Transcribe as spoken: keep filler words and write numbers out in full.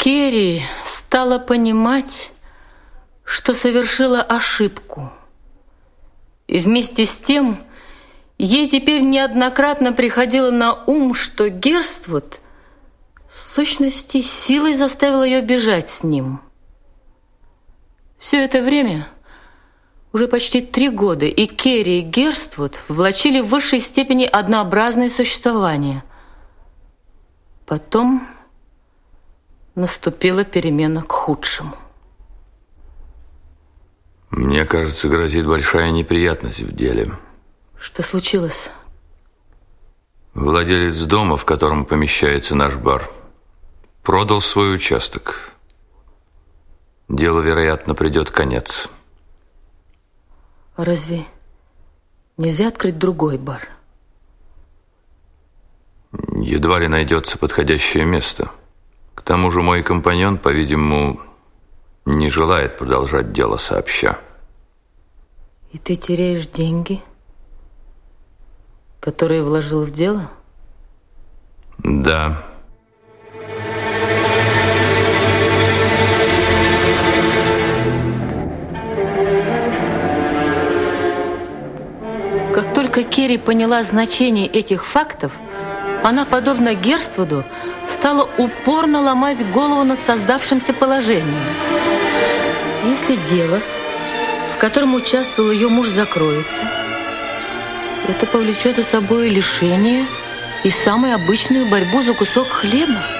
Керри стала понимать, что совершила ошибку. И вместе с тем ей теперь неоднократно приходило на ум, что Герствуд в сущности силой заставил ее бежать с ним. Все это время, уже почти три года, и Керри, и Герствуд влачили в высшей степени однообразное существование. Потом наступила перемена к худшему. Мне кажется, грозит большая неприятность в деле. Что случилось? Владелец дома, в котором помещается наш бар, продал свой участок. Делу, вероятно, придет конец. А разве нельзя открыть другой бар? Едва ли найдется подходящее место. К тому же мой компаньон, по-видимому, не желает продолжать дело сообща. И ты теряешь деньги, которые вложил в дело? Да. Как только Керри поняла значение этих фактов, она, подобно Герствуду, стала упорно ломать голову над создавшимся положением. Если дело, в котором участвовал ее муж, закроется, это повлечет за собой лишение и самую обычную борьбу за кусок хлеба.